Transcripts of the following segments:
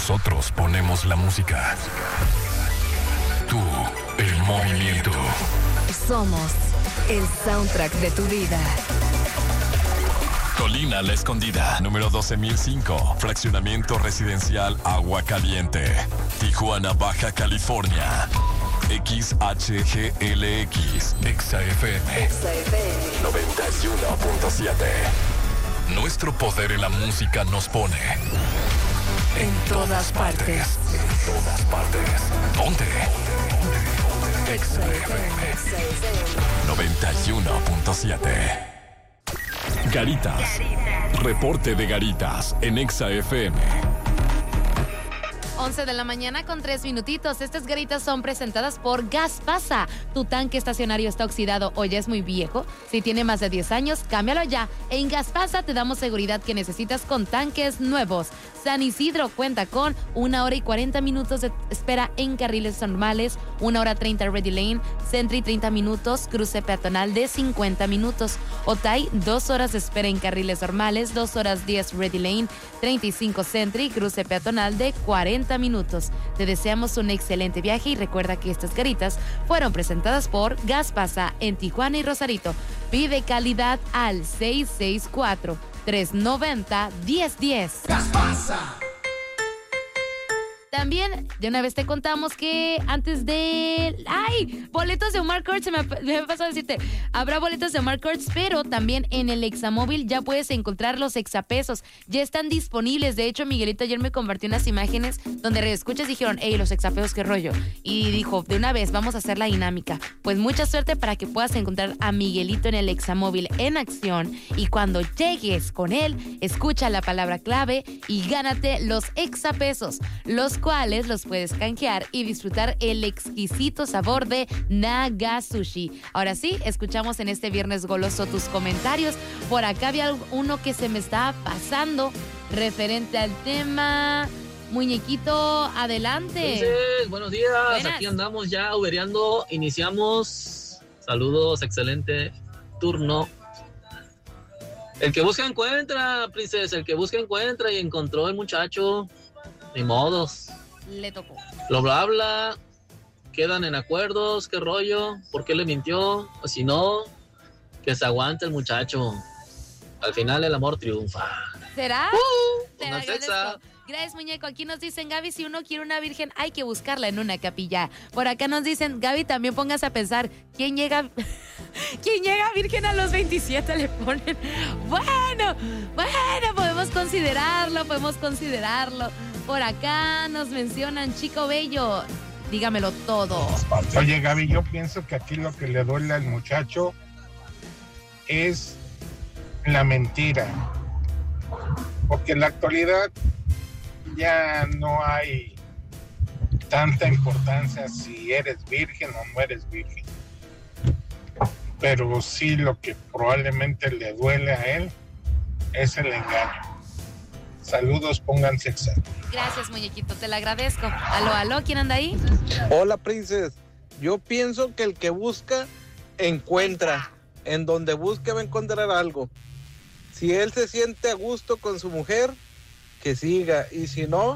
Nosotros ponemos la música. Tú, el movimiento. Somos el soundtrack de tu vida. Colina La Escondida, número 12,005. Fraccionamiento residencial Agua Caliente. Tijuana, Baja California. XHGLX. XFM 91.7. Nuestro poder en la música nos pone en todas partes. En todas partes. Ponte. XFM 91.7. Garitas. Reporte de Garitas en XFM. 11 de la mañana con 3 minutitos. Estas garitas son presentadas por Gaspasa. ¿Tu tanque estacionario está oxidado o ya es muy viejo? Si tiene más de 10 años, cámbialo ya. En Gaspasa te damos seguridad que necesitas con tanques nuevos. San Isidro cuenta con 1 hora y 40 minutos de espera en carriles normales, 1 hora 30 Ready Lane, Sentry 30 minutos, cruce peatonal de 50 minutos. Otay, 2 horas de espera en carriles normales, 2 horas 10 Ready Lane, 35 Sentry, cruce peatonal de 40 minutos. Te deseamos un excelente viaje y recuerda que estas garitas fueron presentadas por Gaspasa en Tijuana y Rosarito. Pide calidad al 664-390-1010. Gaspasa. También, de una vez te contamos que antes de... ¡Ay! Boletos de Omar Courtz, me pasó a decirte. Habrá boletos de Omar Courtz, pero también en el Examóvil ya puedes encontrar los exapesos. Ya están disponibles. De hecho, Miguelito ayer me compartió unas imágenes donde reescuchas dijeron, hey, los exapesos, qué rollo. Y dijo, de una vez, vamos a hacer la dinámica. Pues mucha suerte para que puedas encontrar a Miguelito en el Examóvil en acción. Y cuando llegues con él, escucha la palabra clave y gánate los exapesos, los cuales los puedes canjear y disfrutar el exquisito sabor de Naga Sushi. Ahora sí, escuchamos en este viernes goloso tus comentarios. Por acá había uno que se me estaba pasando referente al tema. Muñequito, adelante. Entonces, buenos días. Buenas. Aquí andamos ya ubereando. Iniciamos. Saludos, excelente turno. El que busca encuentra, princesa. El que busca encuentra y encontró el muchacho. Ni modos. Le tocó. Lo bla bla. Quedan en acuerdos. ¿Qué rollo? ¿Por qué le mintió? O si no, que se aguante el muchacho. Al final el amor triunfa. ¿Será? Te Una agradezco. sexa. Gracias, muñeco. Aquí nos dicen, Gaby, si uno quiere una virgen, hay que buscarla en una capilla. Por acá nos dicen, Gaby, también póngase a pensar, ¿quién llega virgen a los 27? Le ponen. Bueno, podemos considerarlo. Por acá nos mencionan, chico bello, dígamelo todo. Oye, Gaby, yo pienso que aquí lo que le duele al muchacho es la mentira. Porque en la actualidad ya no hay tanta importancia si eres virgen o no eres virgen. Pero sí lo que probablemente le duele a él es el engaño. Saludos, pónganse exámenes. Gracias, muñequito, te lo agradezco. Aló, ¿quién anda ahí? Hola, princess. Yo pienso que el que busca, encuentra. En donde busque va a encontrar algo. Si él se siente a gusto con su mujer, que siga. Y si no,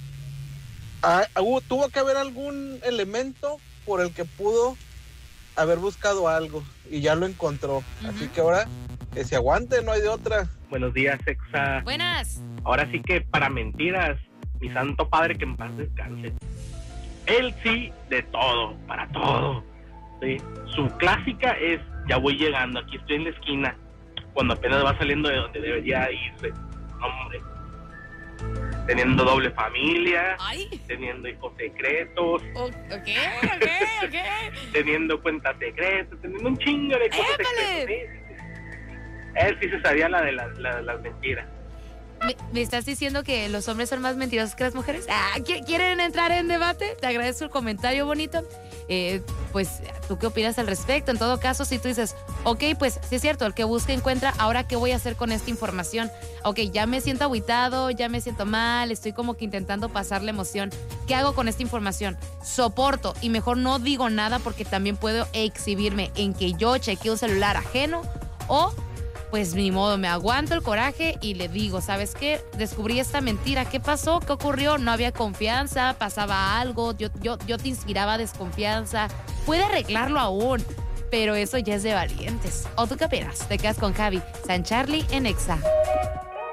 tuvo que haber algún elemento por el que pudo haber buscado algo. Y ya lo encontró. Así que ahora, que se aguante, no hay de otra. Buenos días, Exa. Buenas. Ahora sí que para mentiras, mi santo padre que en paz descanse. Él sí, de todo, para todo. ¿Sí? Su clásica es, ya voy llegando, aquí estoy en la esquina, cuando apenas va saliendo de donde debería irse. Hombre. Teniendo doble familia. Ay. Teniendo hijos secretos. Ok. Teniendo cuentas secretas, teniendo un chingo de cosas secretas. ¿Sí? Él sí se sabía la de las mentiras. ¿Me estás diciendo que los hombres son más mentirosos que las mujeres? ¿Quieren entrar en debate? Te agradezco el comentario bonito. Pues, ¿tú qué opinas al respecto? En todo caso, si tú dices, ok, pues sí es cierto, el que busca encuentra, ahora ¿qué voy a hacer con esta información? Ok, ya me siento agüitado, ya me siento mal, estoy como que intentando pasar la emoción. ¿Qué hago con esta información? Soporto y mejor no digo nada porque también puedo exhibirme en que yo chequeé un celular ajeno o pues ni modo, me aguanto el coraje y le digo, ¿sabes qué? Descubrí esta mentira. ¿Qué pasó? ¿Qué ocurrió? No había confianza, pasaba algo, yo te inspiraba desconfianza. Puede arreglarlo aún, pero eso ya es de valientes. ¿O tú qué opinas? Te quedas con Javi San Charlie en Exa.